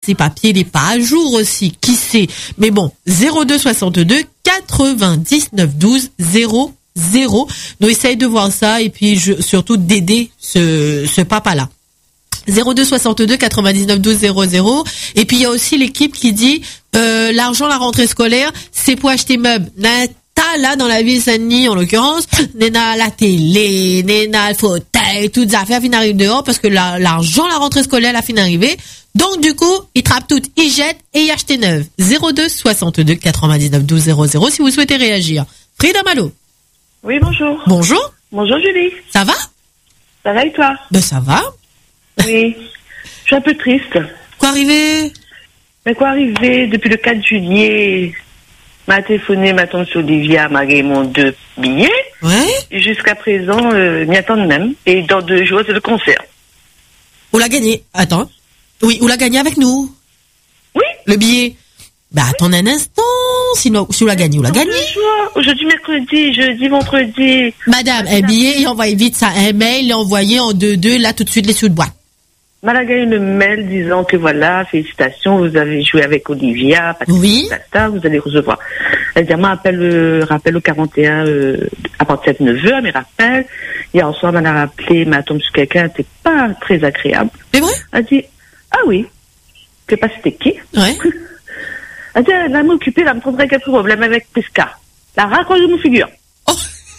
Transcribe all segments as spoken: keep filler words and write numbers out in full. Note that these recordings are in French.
tes papiers n'est pas à jour aussi, qui sait. Mais bon, zéro deux soixante-deux quatre-vingt-dix-neuf douze zéro zéro. Nous essayons de voir ça et puis je, surtout d'aider ce, ce papa-là. zéro deux soixante-deux quatre-vingt-dix-neuf douze zéro zéro. Et puis il y a aussi l'équipe qui dit euh, l'argent la rentrée scolaire, c'est pour acheter meubles. T'as là dans la ville Saint-Denis en l'occurrence, Néna la télé, Néna le fauteuil, toutes les affaires finissent d'arriver dehors parce que la, l'argent la rentrée scolaire la fin d'arriver. Donc du coup, ils trappent toutes, ils jettent et ils achètent neuves. zéro deux soixante-deux quatre-vingt-dix-neuf douze zéro zéro si vous souhaitez réagir. Frida Malo. Oui, bonjour. Bonjour. Bonjour Julie. Ça va? Ça va et toi? Ben ça va. Oui. Je suis un peu triste. Quoi arrivé? Mais quoi arrivé? Depuis le quatre juillet, m'a téléphoné ma tante Olivia, m'a gagné mon deux billets. Ouais. Et jusqu'à présent, euh, m'y attendent même. Et dans deux jours, c'est le concert. Où l'a gagné? Attends. Oui, où l'a gagné avec nous? Oui. Le billet. Bah attends un instant. Sinon, si où l'a gagné, où l'a gagné? Aujourd'hui, mercredi, jeudi, vendredi. Madame, un billet, il envoie vite ça, un mail, il est envoyé en deux deux, là tout de suite les sous de boîte. Elle a gagné le mail disant que voilà, félicitations, vous avez joué avec Olivia, oui. Tata, vous allez recevoir. Elle dit, moi, appelle, euh, rappel au quarante et un, euh, à partir de neuf heures, mais rappelle. Hier soir, elle a rappelé, mais elle tombe sur quelqu'un, c'était pas très agréable. C'est vrai? Elle dit, ah oui. Je sais pas c'était qui. Ouais. Elle dit, elle m'a occupée, elle me prendrait quelques problèmes avec Pesca. La raccroche de mon figure. Oh.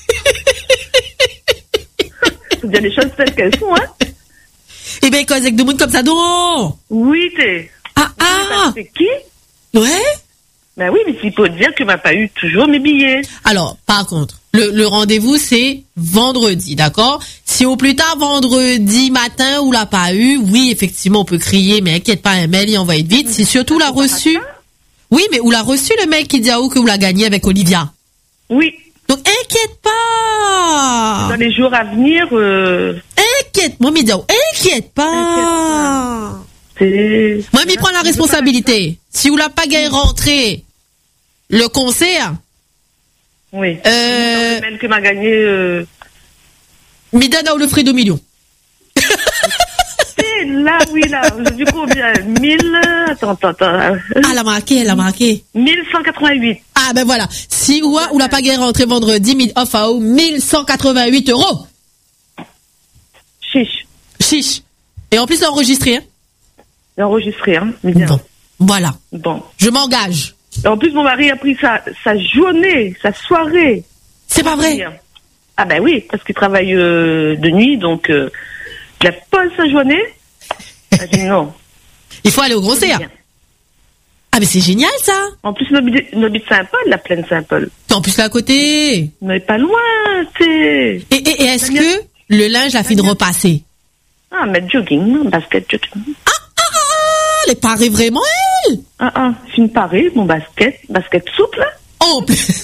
Faut dire les choses telles qu'elles sont, hein. Eh bien, cause avec deux monde comme ça, non? Oui, t'es. Ah, ah! C'est qui? Ouais? Ben oui, mais s'il faut dire que m'a pas eu toujours mes billets. Alors, par contre, le, le rendez-vous, c'est vendredi, d'accord? Si au plus tard, vendredi matin, ou l'a pas eu, oui, effectivement, on peut crier, mais inquiète pas, un mail, il envoie vite. C'est surtout l'a reçu. Oui, mais où l'a reçu le mail qui dit à où que vous l'a gagné avec Olivia? Oui. Donc, inquiète pas! Dans les jours à venir, euh... Inquiète, moi, Midio, inquiète pas! Inquiète pas. C'est... Moi, m'y prend la responsabilité. Si vous l'a pas gagné rentré, le concert. Oui. Euh... Le mail que m'a gagné, euh... Midana ou le prix de millions. C'est là, oui, là. Du coup, combien? mille, attends, attends, attends. Ah, elle a marqué, elle a marqué. mille cent quatre-vingt-huit. Ah, ben voilà. Si ou ou l'a pas gagné rentré vendredi, mille off à mille cent quatre-vingt-huit euros. Chiche. Chiche. Et en plus, c'est enregistré, hein? C'est enregistré, hein? Bien. Bon. Voilà. Bon. Je m'engage. Et en plus, mon mari a pris sa, sa journée, sa soirée. C'est pas vrai? Ah ben oui, parce qu'il travaille euh, de nuit, donc euh, il a pas sa journée. Ah, dit non. Il faut aller au concert. Ah mais c'est génial ça. En plus, nos habite Saint-Paul, la plaine Saint-Paul. T'es en plus là à côté. On n'est pas loin, tu sais. Et, et, et est-ce que le linge a fini de repasser? Ah, mais jogging, basket jogging. Ah, ah, ah, les parés vraiment, elle? Ah, ah, fin paré, mon basket, basket souple. Oh,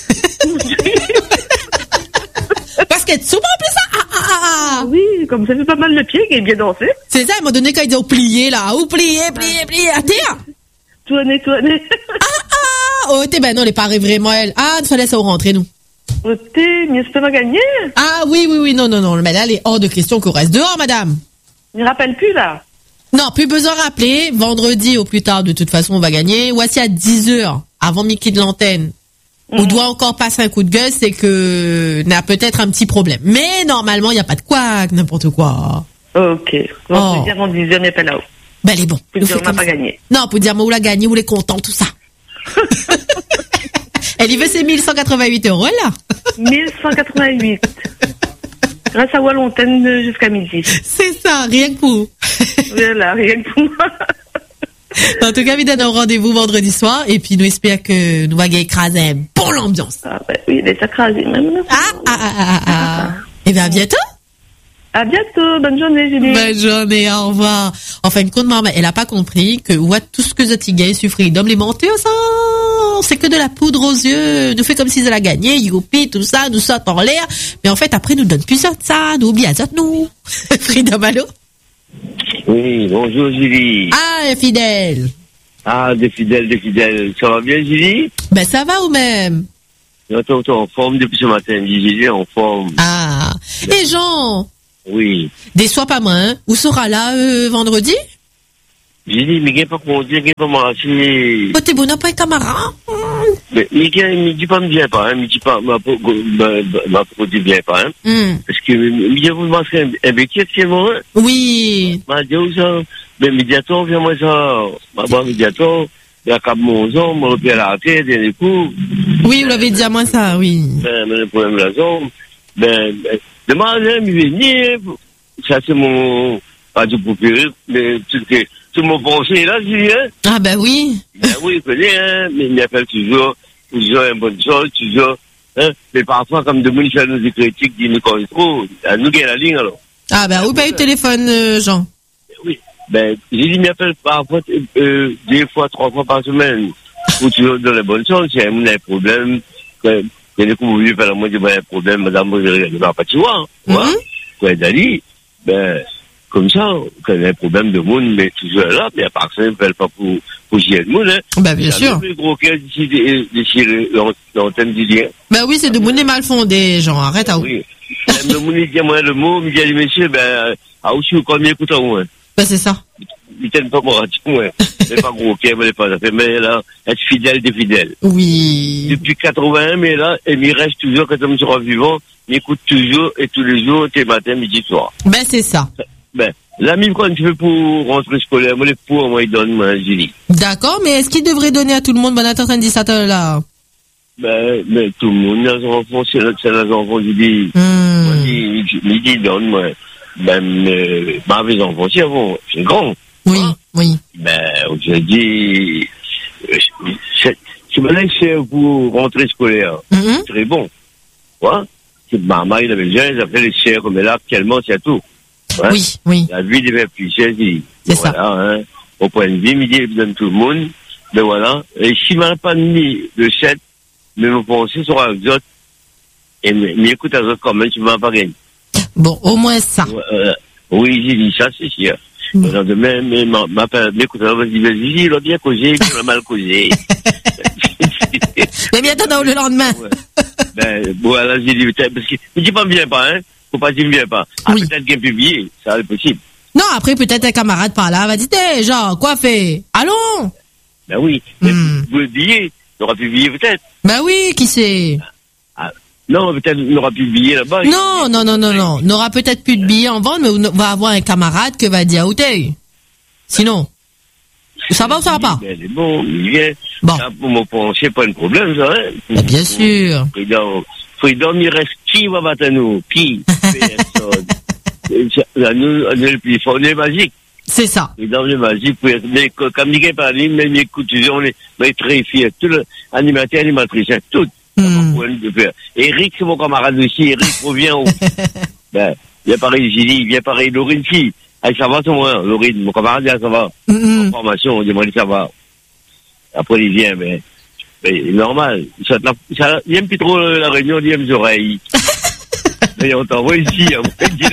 basket souple en plus, ah, ah, ah, ah. Oui, comme ça fait pas mal le pied, qui est bien dansé. C'est ça, à un moment donné, quand il dit, oh, plier, là, ou plier, plier, plier, à terre. Tourner, tourner. Ah, ah, oh, t'es, ben non, les parés vraiment, elle. Ah, il fallait ça au rentrer, nous. Oh, t'es, mais c'est pas gagné. Ah, oui, oui, oui, non, non, non, mais là, elle est hors de question qu'on reste dehors, madame. Je me rappelle plus, là. Non, plus besoin de rappeler. Vendredi, au plus tard, de toute façon, on va gagner. Voici à dix heures, avant Mickey de l'antenne. Mm-hmm. On doit encore passer un coup de gueule, c'est que n'a peut-être un petit problème. Mais normalement, il n'y a pas de quoi, n'importe quoi. Ok. Bon, oh. Dire avant dix heures, on n'est pas là-haut. Ben, elle est bon. Pour dire, on n'a pas gagné. Non, pour dire, moi, où l'a gagné, où l'est content, tout ça. Elle y veut ses mille cent quatre-vingt-huit euros, là. mille cent quatre-vingt-huit. Grâce à Wallontaine jusqu'à midi. C'est ça, rien que pour. Voilà, rien que pour moi. En tout cas, Vidane, au rendez-vous vendredi soir. Et puis, nous espérons que nous allons écraser un bon l'ambiance. Ah, ben oui, il est écrasé même. Ah, ah, ah, ah, ah. Et bien, à bientôt. À bientôt. Bonne journée, Julie. Bonne journée, au revoir. En fin de compte, maman, elle a pas compris que, ouais, tout ce que Zotigay suffit d'homme les monter, ça, c'est que de la poudre aux yeux. Nous fait comme si elle a gagné, youpi, tout ça, nous saute en l'air. Mais en fait, après, nous donne plus ça, ça, nous oublie à ça, nous. Frida Malo. Oui, bonjour Julie. Ah, fidèle. Ah, des fidèles, des fidèles. Ça va bien, Julie? Ben, ça va ou même? Attends, attends, en forme depuis ce matin, Julie, en forme. Ah. Et Jean? Oui. Déçois pas moins, hein. Où sera là, euh, vendredi? J'ai dit, mais il n'y a pas compté, il n'y a pas marché. Oh, t'es bon, n'a pas un camarade? Mais il ne dit pas, me vient pas, hein. Il ne dit pas, ma produit vient pas, hein. Mm. Parce que, il dit, vous marquez un béquier, c'est moi, hein. Oui. M'a dit, où ça? Mais médiator, viens-moi ça. Ma bonne médiator, il y a comme mon homme, mon pied à la tête, et les coups. Oui, vous l'avez dit à moi ça, oui. Ben, mais le problème de la zone, ben, ben, demain, il vient venir, ça c'est mon, pas du préféré, mais tout ce que, tout mon pensée là, je dis, hein. Ah, ben oui. Ben oui, il connaît, hein, mais il m'appelle toujours, toujours un bon chose, toujours, hein. Mais parfois, comme de monde, ça nous est critique, il nous connaît trop, à nous, il y a la ligne, alors. Ah, ben, vous payez le téléphone, euh, Jean. Oui. Ben, j'ai dit, il m'appelle parfois, euh, deux fois, trois fois par semaine, ou toujours dans les bonnes choses, si on a un problème, que, il y a des coups, vous voulez faire la moitié, ben, un problème, madame, vous n'avez pas, tu vois, hein, quoi. Quoi, Dali, ben, comme ça, quand il y a un problème de monde, mais toujours là, mais à part ça, il ne fait pas pour, pour gérer le monde, hein. Bah, bien sûr. Le plus gros cas d'ici, d'ici l'antenne du lien. Bah oui, c'est de monde mal fondé, Jean, arrête à où. Oui. Même le monde, il dit, moi, le mot, il dit, monsieur, ben, à où je suis, combien écoute à où, hein. Bah, c'est ça. Il t'aime pas moi, tu vois. Mais pas gros cas, mais pas fait, mais là, être fidèle, des fidèles. Oui. Depuis quatre-vingt-un, mais là, et il reste toujours, quand on sera vivant, il écoute toujours, et tous les jours, tous les matins, midi, soir. Ben, c'est ça. Ben, l'ami, quand tu veux pour rentrer scolaire, moi, les pour, moi, il donne, moi, j'ai dit. D'accord, mais est-ce qu'il devrait donner à tout le monde, ben, t'es en train de dire ça, là? Ben, mais tout le monde, les enfants, c'est là, c'est les enfants, j'ai dit. Hmm. Moi, il, il dit, donne, moi. Ben, mais, ben, mes enfants, c'est avant, c'est grand. Oui, hein? Oui. Ben, j'ai dit, c'est, c'est maintenant c'est pour rentrer scolaire. Mm-hmm. C'est très bon. Ouais. C'est maman, il avait déjà, ils appelaient les chers, mais là, actuellement, c'est tout. Ouais. Oui, oui. La vie devient plus chère, dit. C'est voilà, ça. Hein. Au point de vue, midi, il donne tout le monde. Ben voilà. Et si je n'ai pas mis le sept, mais mon pensée sera avec d'autres. Et, mais écoute, à d'autres quand même, tu ne m'as pas gagné. Bon, au moins ça. Euh, oui, j'ai dit ça, c'est sûr. Le lendemain, mais m'appelle, m'écoute, alors vas-y, vas-y, il a bien causé, il a mal causé. Mais bien attends, le lendemain. Ouais. Ben, voilà, j'ai dit, parce que, ne dis pas, me viens pas, hein. Faut pas dire, me viens pas. Ah, oui. Peut-être qu'il est publié, ça, c'est possible. Non, après, peut-être un camarade par là va dire, hé, Jean, quoi fait? Allons? Ben oui. Mais Hmm. vous le billet, il aura publié peut-être. Ben oui, qui sait? Ah, non, peut-être il n'aura plus de billets là-bas. Non, non, non, non, non. N'aura peut-être plus de billets en vente, mais on va avoir un camarade que va dire, où t'es? Sinon. Ça va ou ça va pas? Ben, c'est bon, il vient. Bon. Ça, pour mon penser, pas un problème, ça, hein. Ben, bien sûr. Freedom, Freedom, il reste qui va battre nous? Qui? Personne. À nous, on est le plus fort, on est magique. C'est ça. Freedom, on est magique. Mais comme il par ligne, même écoute, on est, on est très fiers. Tout l'animateur, animatrice, hein, tout. Mm. Eric, c'est mon camarade aussi. Eric revient au. Ben, il y a pareil, j'ai dit, il y a pareil, Laurine, qui? Ah, ça va, moi, Laurine, mon camarade, là, ça va. Mm-hmm. En formation, on demande, ça va. Après, il vient, mais, mais normal. Ça, ça, il aime plus trop la réunion, il aime les oreilles. Mais on t'envoie ici, hein.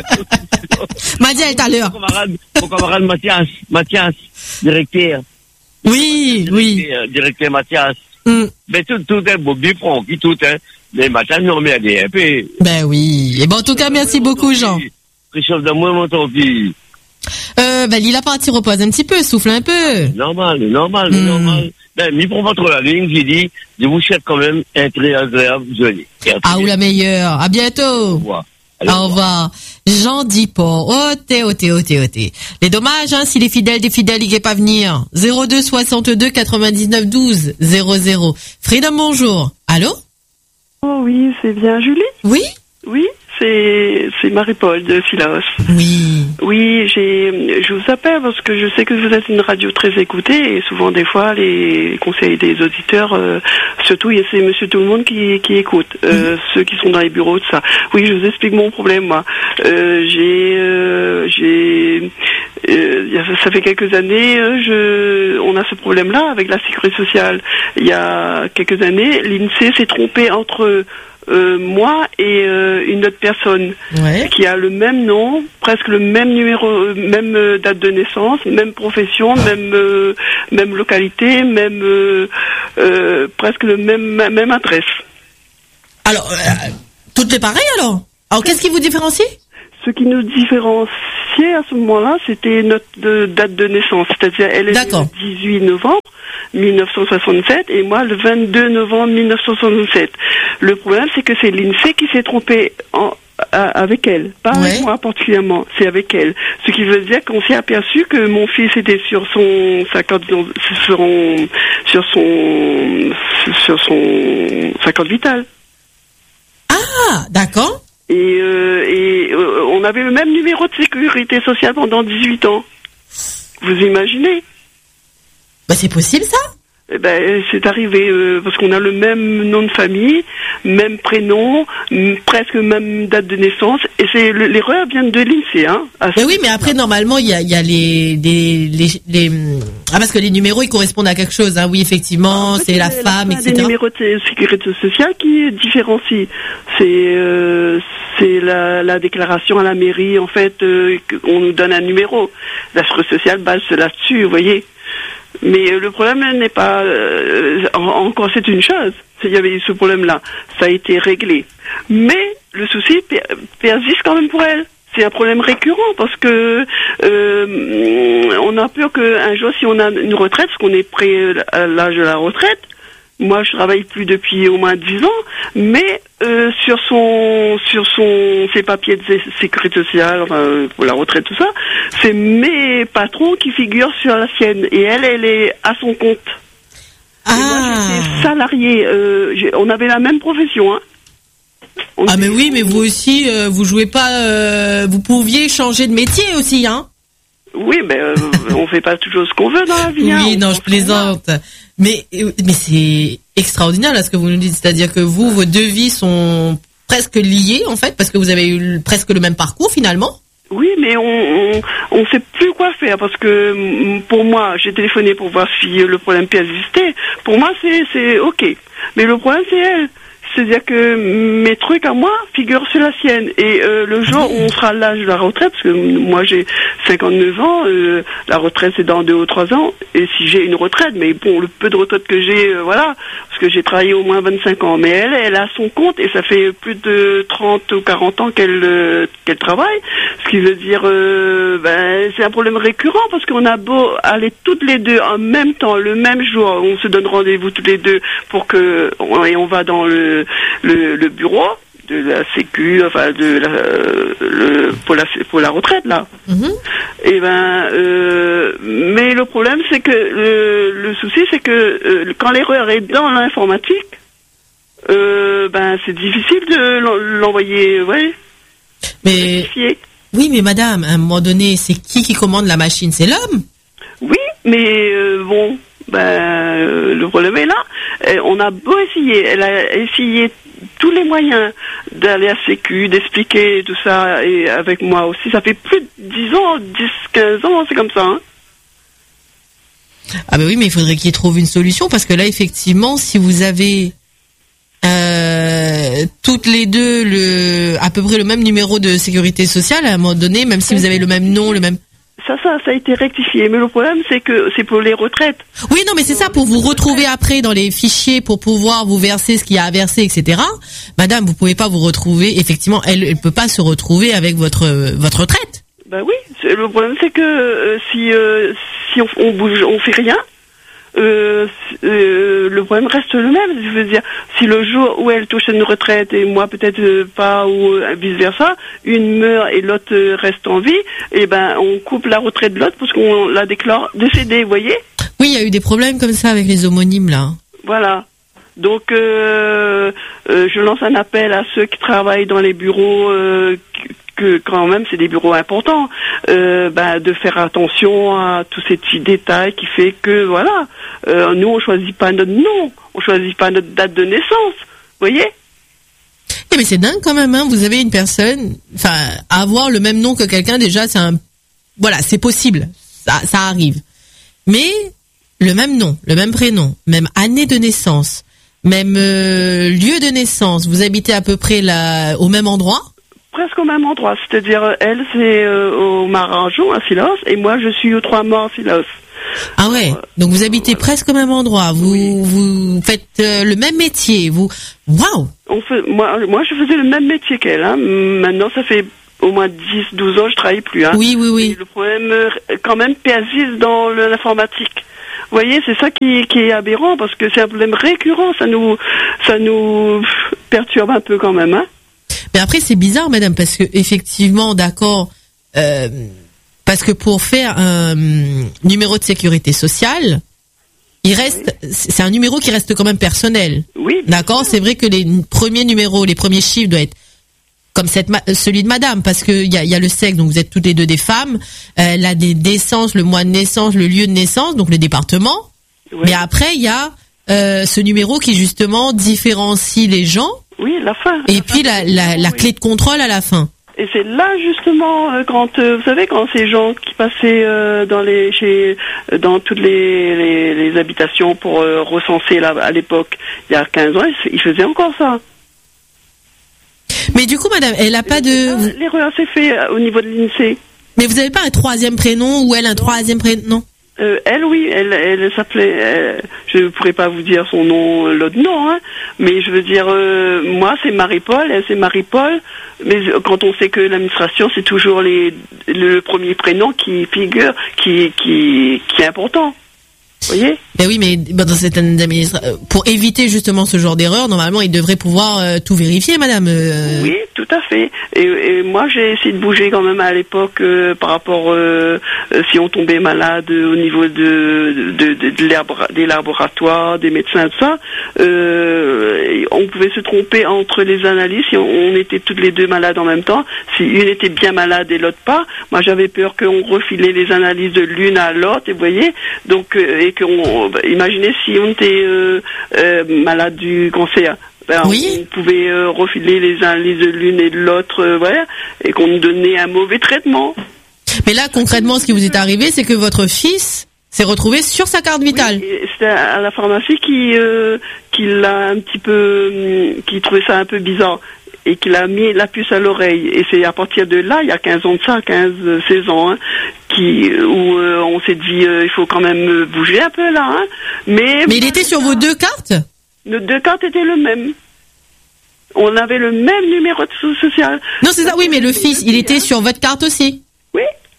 M'a dit tout à l'heure. Mon camarade, mon camarade Mathias, Mathias, directeur. Oui, oui. Directeur, directeur Mathias. Mm. Mais tout, tout est beau, bien franc, tout, hein. Mais Mathias, nous remet à des un peu. Ben oui. Et bon, en tout cas, merci beaucoup, Jean. Christophe d'amour, mon tant pis. Euh, ben, Lila parti repose un petit peu, souffle un peu. Normal, normal, Mm. normal. Ben, mis pour votre la ligne, j'ai dit, je vous souhaite quand même un très agréable journée. Ah, ou la meilleure. À bientôt. Au revoir. Allez, Au revoir. Jean Diport. Oh, t'es, oh, t'es, oh, t'es, oh, t'es. Les dommages, hein, si les fidèles des fidèles, ils ne pas venir. zéro deux soixante-deux quatre-vingt-dix-neuf douze zéro zéro. Freedom, bonjour. Allô? Oh oui, c'est bien Julie? Oui? Oui, c'est c'est Marie-Paul de Philos. Oui. Oui, j'ai je vous appelle parce que je sais que vous êtes une radio très écoutée et souvent des fois les conseils des auditeurs, euh, surtout il y a c'est Monsieur Tout le Monde qui qui écoute, euh, mmh. ceux qui sont dans les bureaux de ça. Oui, je vous explique mon problème moi. Euh, j'ai euh, j'ai euh, ça fait quelques années, euh, je on a ce problème-là avec la sécurité sociale. Il y a quelques années, l'INSEE s'est trompé entre Euh, moi et euh, une autre personne ouais. qui a le même nom, presque le même numéro, euh, même euh, date de naissance, même profession, même euh, même localité, même euh, euh, presque le même même adresse. Alors, euh, toutes les pareilles alors. Alors, qu'est-ce qui vous différencie? Ce qui nous différencie, dossier à ce moment-là, c'était notre de, date de naissance. C'est-à-dire, elle est D'accord. le dix-huit novembre mille neuf cent soixante-sept et moi le vingt-deux novembre mille neuf cent soixante-sept. Le problème, c'est que c'est l'INSEE qui s'est trompé en, à, avec elle. Pas Ouais. avec moi particulièrement, c'est avec elle. Ce qui veut dire qu'on s'est aperçu que mon fils était sur son, sa carte, sur son, sur son, sur son, sa carte vitale. Ah, d'accord. Et, euh, et euh, on avait le même numéro de sécurité sociale pendant dix-huit ans. Vous imaginez? Bah, c'est possible, ça? Eh ben, c'est arrivé euh, parce qu'on a le même nom de famille, même prénom, m- presque même date de naissance. Et c'est le- l'erreur vient de l'INSEE, hein. à Mais ce- oui, mais après, normalement, il y a, il y a les, les, les, les, ah, parce que les numéros, ils correspondent à quelque chose, hein. Oui, effectivement, En fait, c'est la c'est femme, fin et cetera. des numéros de sécurité sociale qui différencie. C'est euh, c'est la, la déclaration à la mairie, en fait, euh, on nous donne un numéro. La sécurité sociale base là-dessus, vous voyez. Mais euh, le problème n'est pas euh, en- encore, c'est une chose. Il y avait eu ce problème-là, ça a été réglé. Mais le souci per- persiste quand même pour elle. C'est un problème récurrent parce que euh, on a peur qu'un jour, si on a une retraite, parce qu'on est près à l'âge de la retraite. Moi, je travaille plus depuis au moins dix ans, mais euh, sur son, sur son, ses papiers de sé- sécurité sociale, enfin, euh, pour la retraite, tout ça, c'est mes patrons qui figurent sur la sienne, et elle, elle est à son compte. Et moi, Ah. j'étais salariée. Euh, j'ai- on avait la même profession, hein. On Ah, mais était- oui, mais vous aussi, euh, vous jouez pas, euh, vous pouviez changer de métier aussi, hein? Oui, mais euh, on fait pas toujours ce qu'on veut dans la vie. hein. Oui, On non, pense je plaisante. Mais, mais c'est extraordinaire, là, ce que vous nous dites. C'est-à-dire que vous, vos deux vies sont presque liées, en fait, parce que vous avez eu le- presque le même parcours, finalement. Oui, mais on on, on sait plus quoi faire parce que mm, pour moi, j'ai téléphoné pour voir si le problème persistait. Pour moi, c'est c'est ok, mais le problème c'est elle. C'est-à-dire que mes trucs à moi figurent sur la sienne. Et euh, le jour où on sera à l'âge de la retraite, parce que moi j'ai cinquante-neuf ans, euh, la retraite c'est dans deux ou trois ans, et si j'ai une retraite, mais bon, le peu de retraite que j'ai, euh, voilà, parce que j'ai travaillé au moins vingt-cinq ans, mais elle, elle a son compte, et ça fait plus de trente ou quarante ans qu'elle euh, qu'elle travaille, ce qui veut dire, euh, ben, c'est un problème récurrent, parce qu'on a beau aller toutes les deux en même temps, le même jour, on se donne rendez-vous toutes les deux pour que, et on va dans le Le, le bureau de la Sécu, enfin de la, le, pour la pour la retraite là. Mhm. Et ben, euh, mais le problème c'est que le, le souci c'est que euh, quand l'erreur est dans l'informatique, euh, ben c'est difficile de l'en- l'envoyer, ouais. Mais, rectifier. oui, mais madame, à un moment donné, c'est qui qui commande la machine? C'est l'homme? Oui, mais euh, bon, ben euh, le problème est là. Euh, on a beau essayer, elle a essayé tous les moyens d'aller à Sécu, d'expliquer tout ça, et avec moi aussi. Ça fait plus de dix ans, dix, quinze ans, c'est comme ça. Hein. Ah ben oui, mais il faudrait qu'il trouve une solution, parce que là, effectivement, si vous avez euh, toutes les deux le à peu près le même numéro de sécurité sociale, à un moment donné, même si vous avez le même nom, le même... Ça, ça, ça a été rectifié. Mais le problème, c'est que c'est pour les retraites. Oui, non, mais c'est ça, pour vous retrouver après dans les fichiers, pour pouvoir vous verser ce qu'il y a à verser, et cetera. Madame, vous pouvez pas vous retrouver, effectivement, elle ne peut pas se retrouver avec votre votre retraite. Ben oui, c'est- le problème, c'est que euh, si, euh, si on, on bouge, on fait rien, euh, euh, le problème reste le même. Je veux dire, si le jour où elle touche une retraite et moi peut-être euh, pas, ou euh, vice versa, une meurt et l'autre euh, reste en vie, et ben on coupe la retraite de l'autre parce qu'on la déclare décédée, vous voyez. Oui, il y a eu des problèmes comme ça avec les homonymes, là. Voilà. Donc, euh, euh, je lance un appel à ceux qui travaillent dans les bureaux, euh, que quand même c'est des bureaux importants, euh, bah, de faire attention à tous ces petits détails qui fait que, voilà, euh, nous on choisit pas notre nom, on choisit pas notre date de naissance, vous voyez. Eh mais c'est dingue quand même, hein. Vous avez une personne, enfin, avoir le même nom que quelqu'un, déjà, c'est un, voilà, c'est possible, ça, ça arrive. Mais le même nom, le même prénom, même année de naissance, même euh, lieu de naissance, vous habitez à peu près là, au même endroit? Presque au même endroit, c'est-à-dire elle c'est euh, au Marangeon à Silos et moi je suis aux Trois Morts à Silos. Ah ouais, donc vous habitez presque au même endroit, vous Oui. vous faites euh, le même métier, vous, waouh. On fait, moi, moi je faisais le même métier qu'elle. Hein. Maintenant ça fait au moins dix, douze ans, je travaille plus. Hein. Oui, oui, oui. Et le problème, euh, quand même, persiste dans le- l'informatique. Vous voyez, c'est ça qui, qui est aberrant, parce que c'est un problème récurrent. Ça nous, ça nous perturbe un peu quand même. Hein. Mais après, c'est bizarre, madame, parce que effectivement, d'accord, euh, parce que pour faire un hum, numéro de sécurité sociale, il reste, c'est un numéro qui reste quand même personnel. Oui. D'accord, c'est vrai que les premiers numéros, les premiers chiffres doivent être comme cette ma- celui de madame, parce que il y a, il y a le sexe, donc vous êtes toutes les deux des femmes, euh, la des naissances, le mois de naissance, le lieu de naissance, donc le département. Ouais. Mais après, il y a euh, ce numéro qui justement différencie les gens, Oui, la fin. et puis la, la, la Oui. clé de contrôle à la fin. Et c'est là justement euh, quand euh, vous savez quand ces gens qui passaient euh, dans les chez euh, dans toutes les, les, les habitations pour euh, recenser là à l'époque il y a quinze ans, ils, ils faisaient encore ça. Mais du coup, madame, elle a pas de. L'erreur s'est faite euh, au niveau de l'INSEE. Mais vous avez pas un troisième prénom ou elle un troisième prénom? Non. Euh, elle, oui, elle, elle s'appelait. euh, je ne pourrais pas vous dire son nom, euh, l'autre nom, hein, mais je veux dire, euh, moi, c'est Marie-Paul, elle, c'est Marie-Paul. Mais euh, quand on sait que l'administration, c'est toujours les, le premier prénom qui figure, qui, qui, qui est important. Vous voyez? Ben oui, mais ben, dans cette administra- euh, pour éviter justement ce genre d'erreur, normalement, il devrait pouvoir euh, tout vérifier, madame. euh. Oui, tout à fait. Et, et moi, j'ai essayé de bouger quand même à l'époque euh, par rapport euh, euh, si on tombait malade euh, au niveau de, de, de, de l'herbe- des laboratoires, des médecins, tout ça. Euh, on pouvait se tromper entre les analyses si on, on était toutes les deux malades en même temps. Si une était bien malade et l'autre pas, moi j'avais peur qu'on refilait les analyses de l'une à l'autre. Et vous voyez, donc euh, et qu'on bah, imaginez si on était euh, euh, malade du cancer. Ben, Oui. on pouvait euh, refiler les analyses de l'une et de l'autre, euh, voilà, et qu'on nous donnait un mauvais traitement. Mais là, concrètement, ce qui vous est arrivé, c'est que votre fils s'est retrouvé sur sa carte vitale. Oui, et c'était à la pharmacie qui euh, qui l'a un petit peu, hum, qui trouvait ça un peu bizarre et qui l'a mis la puce à l'oreille. Et c'est à partir de là, il y a quinze ans de ça, quinze, seize ans, hein, qui où euh, on s'est dit euh, il faut quand même euh, bouger un peu là. Hein. Mais Mais il était sur vos deux cartes? nos deux cartes étaient le même. On avait le même numéro de so- social. Non, c'est ça, oui, mais le fils, il était sur votre carte aussi. Oui.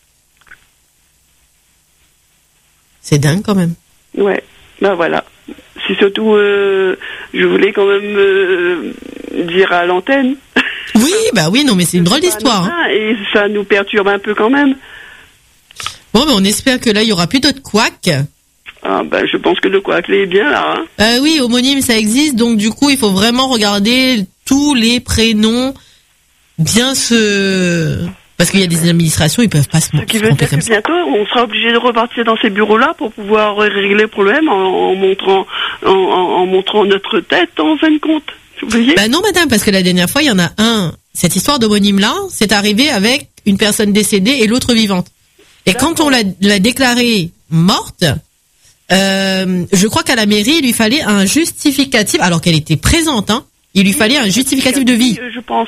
C'est dingue quand même. Ouais, ben voilà. C'est surtout, euh, je voulais quand même euh, dire à l'antenne. Oui, bah oui, non, mais c'est une drôle C'est pas d'histoire. hein. anodin Et ça nous perturbe un peu quand même. Bon, mais on espère que là, il y aura plus d'autres couacs. Ah ben, je pense que le couac est bien là. Hein. Euh, oui, homonyme, ça existe, donc du coup, il faut vraiment regarder tous les prénoms, bien se... Parce qu'il y a des administrations, ils peuvent pas se Ce qui veut tromper dire comme que ça. bientôt, on sera obligé de repartir dans ces bureaux-là pour pouvoir régler le problème en, en montrant, en, en- en montrant notre tête en fin de compte. Vous voyez? Bah non, madame, parce que la dernière fois, il y en a un. Cette histoire d'homonyme-là, c'est arrivé avec une personne décédée et l'autre vivante. Et quand on l'a, l'a déclarée morte, euh, je crois qu'à la mairie, il lui fallait un justificatif, alors qu'elle était présente, hein. Il lui fallait un justificatif de vie. Euh, Je pense.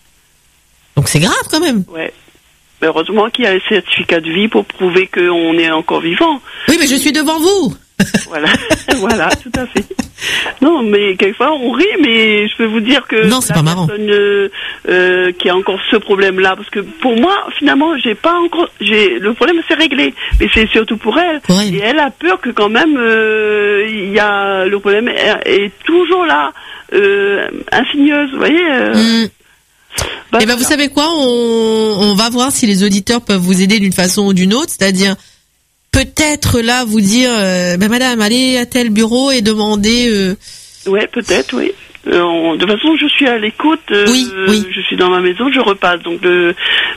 Donc c'est grave quand même. Ouais. Mais heureusement qu'il y a le certificat de vie pour prouver qu'on est encore vivant. Oui, mais je suis devant vous. Voilà, voilà, tout à fait. Non, mais quelquefois on rit, mais je peux vous dire que Non, c'est la pas marrant. personne euh, euh, qui a encore ce problème-là, parce que pour moi, finalement, j'ai pas encore, j'ai le problème c'est réglé, mais c'est surtout pour elle. Pour elle. Et elle a peur que quand même euh, il y a le problème est, est toujours là, euh, insigneuse, vous voyez. Euh, Hmm. bah, Eh ben, vous voilà. savez quoi, on, on va voir si les auditeurs peuvent vous aider d'une façon ou d'une autre, c'est-à-dire peut-être là vous dire, euh, ben madame, allez à tel bureau et demandez. Euh, Ouais, peut-être, oui. Euh, on- de toute façon, je suis à l'écoute. euh, Oui, oui. Je suis dans ma maison, je repasse. Donc le,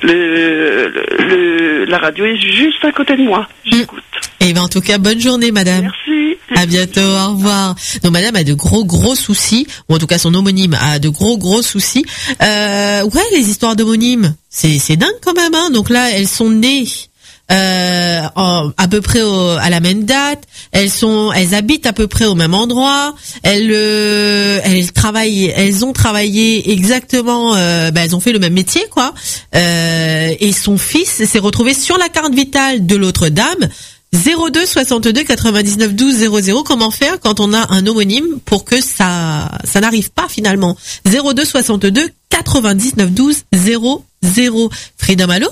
le, le, le- la radio est juste à côté de moi. J'écoute. Eh ben en tout cas, bonne journée, madame. Merci. À bientôt, au revoir. Donc madame a de gros gros soucis, ou en tout cas son homonyme a de gros gros soucis. Euh, ouais, les histoires d'homonymes, c'est c'est dingue quand même. Hein. Donc là, elles sont nées euh, en- à peu près au- à la même date. Elles sont, elles habitent à peu près au même endroit. Elles, euh, elles travaillent, elles ont travaillé exactement. Euh, bah, elles ont fait le même métier, quoi. Euh, et son fils s'est retrouvé sur la carte vitale de l'autre dame. zéro deux soixante-deux quatre-vingt-dix-neuf douze zéro zéro. Comment faire quand on a un homonyme pour que ça ça n'arrive pas finalement? zéro deux soixante-deux quatre-vingt-dix-neuf douze zéro zéro. Frida Malo?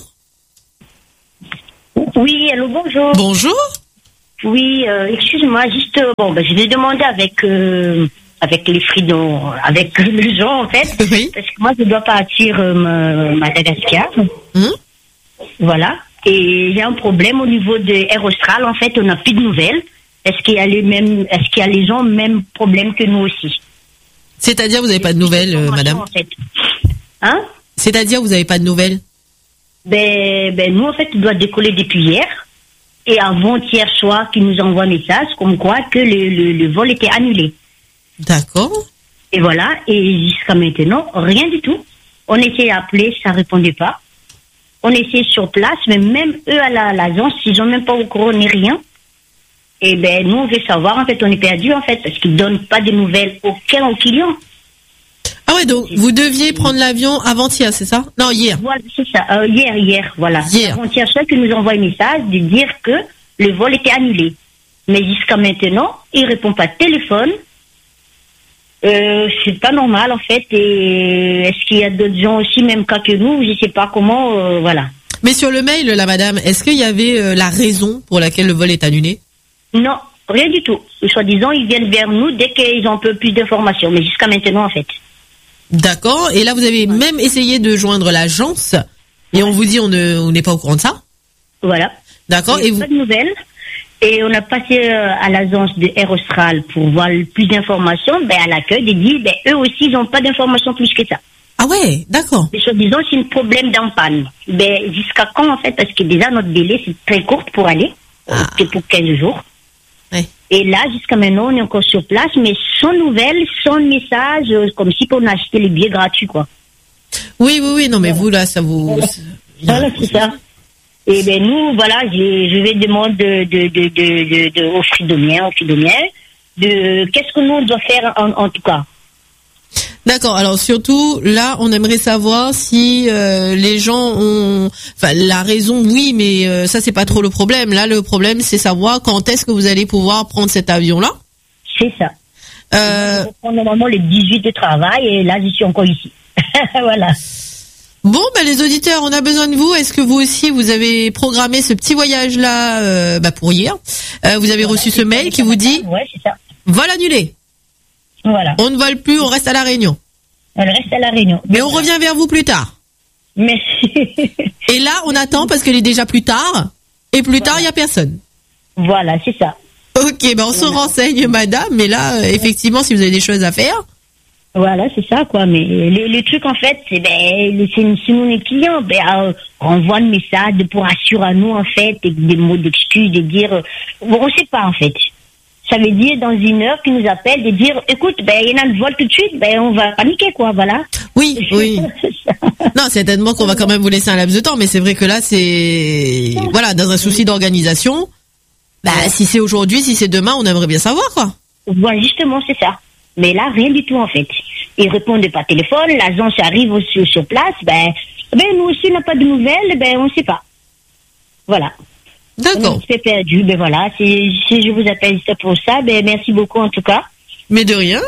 Oui, allô, bonjour. Bonjour. Oui, euh, excuse-moi, juste, euh, bon, ben, je vais demander avec euh, avec les Fridons, avec les gens en fait, Oui. parce que moi je dois partir euh, ma- Madagascar, Hum? voilà, et j'ai un problème au niveau de Air Austral, en fait, on n'a plus de nouvelles. Est-ce qu'il y a les mêmes, est-ce qu'il y a les gens même problème que nous aussi? C'est-à-dire vous n'avez pas de nouvelles, euh, madame? En fait. Hein? C'est-à-dire vous n'avez pas de nouvelles? Ben, ben nous en fait, on doit décoller depuis hier. Et avant-hier soir, qui nous envoie un message comme quoi que le, le, le vol était annulé. D'accord. Et voilà, et jusqu'à maintenant, rien du tout. On essayait d'appeler, ça répondait pas. On essayait sur place, mais même eux à la- à l'agence, ils ont même pas au courant ni rien. Et ben nous, on veut savoir, en fait, on est perdu en fait, parce qu'ils donnent pas de nouvelles aucun aux clients. Ah ouais, donc vous deviez prendre l'avion avant-hier, c'est ça? Non, hier. Voilà, c'est ça. Euh, hier, hier, voilà. Hier. Avant-hier soir, qui nous envoie un message de dire que le vol était annulé. Mais jusqu'à maintenant, il répond pas de téléphone. Euh, c'est pas normal en fait. Et est-ce qu'il y a d'autres gens aussi, même cas que nous? Je sais pas comment. Euh, voilà. Mais sur le mail, là, madame, est-ce qu'il y avait euh, la raison pour laquelle le vol est annulé? Non, rien du tout. Soi-disant, ils viennent vers nous dès qu'ils ont un peu plus d'informations. Mais jusqu'à maintenant, en fait. D'accord. Et là, vous avez même essayé de joindre l'agence et on vous dit on ne, on n'est pas au courant de ça. Voilà. D'accord. Il y a Et vous, pas de nouvelles. Et on a passé euh, à l'agence de Air Austral pour voir le plus d'informations. Ben, à l'accueil, ils disent, ben, eux aussi, ils n'ont pas d'informations plus que ça. ah ouais, d'accord. Mais soi-disant, c'est un problème d'empanne. Ben, jusqu'à quand, en fait? Parce que déjà, notre délai, c'est très court pour aller. Ah. C'est pour quinze jours. Ouais. Et là, jusqu'à maintenant, on est encore sur place, mais sans nouvelles, sans message, euh, comme si on achetait les billets gratuits, quoi. Oui, oui, oui. Non, mais vous là, ça vous. Voilà, c'est ça. Et ben nous, voilà, je, je vais demander de, de, de, de, de, de, aux Fridomiens, aux Fridomiens, de qu'est-ce que nous on doit faire en, en tout cas. D'accord. Alors surtout là, on aimerait savoir si euh, les gens ont, enfin la raison, oui, mais euh, ça c'est pas trop le problème. Là, le problème c'est savoir quand est-ce que vous allez pouvoir prendre cet avion-là. C'est ça. Euh, Je reprends normalement le dix-huit de travail et là je suis encore ici. Voilà. Bon, ben les auditeurs, on a besoin de vous. Est-ce que vous aussi vous avez programmé ce petit voyage-là euh, bah, pour hier? euh, Vous avez reçu ce mail qui vous dit Ouais, c'est ça. vol annulé. Voilà. On ne vole plus, on reste à la Réunion. Elle reste à la Réunion. Mais on revient vers vous plus tard. Merci. Et là, on attend parce qu'il est déjà plus tard. Et plus tard, il y a personne. Voilà, c'est ça. Ok, ben on se renseigne, madame. Mais là, euh, effectivement, si vous avez des choses à faire. Voilà, c'est ça, quoi. Mais le, le truc, en fait, c'est, ben, c'est, c'est nous, les clients, ben, euh, on envoie le message pour assurer à nous, en fait, et des mots d'excuse, de dire, euh, bon, on sait pas, en fait. Ça veut dire, dans une heure, qu'ils nous appellent, de dire, écoute, ben, il y en a le vol tout de suite, ben, on va paniquer, quoi, voilà. Oui, oui. C'est ça. Non, certainement qu'on va quand même vous laisser un laps de temps, mais c'est vrai que là, c'est, voilà, dans un souci d'organisation. Bah, si c'est aujourd'hui, si c'est demain, on aimerait bien savoir, quoi. Voilà, justement, c'est ça. Mais là, rien du tout, en fait. Ils répondent pas au téléphone, l'agence arrive aussi sur place, ben, ben, nous aussi, on n'a pas de nouvelles, ben, on sait pas. Voilà. D'accord. On s'est perdu, ben voilà, si, si je vous appelle c'est pour ça, ben, merci beaucoup, en tout cas. Mais de rien.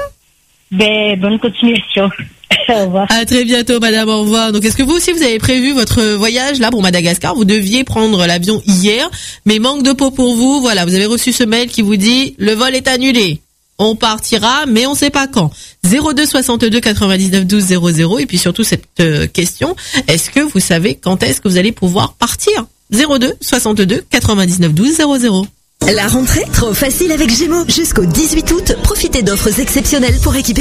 Ben, bonne continuation. Au revoir. À très bientôt, madame, au revoir. Donc, est-ce que vous aussi, vous avez prévu votre voyage, là, pour Madagascar? Vous deviez prendre l'avion hier, mais manque de peau pour vous. Voilà, vous avez reçu ce mail qui vous dit, le vol est annulé. On partira, mais on sait pas quand. zéro deux soixante-deux quatre-vingt-dix-neuf douze zéro zéro. Et puis surtout, cette euh, question, est-ce que vous savez quand est-ce que vous allez pouvoir partir? zéro deux soixante-deux quatre-vingt-dix-neuf douze zéro zéro. La rentrée, trop facile avec Gémeaux. Jusqu'au dix-huit août, profitez d'offres exceptionnelles pour équiper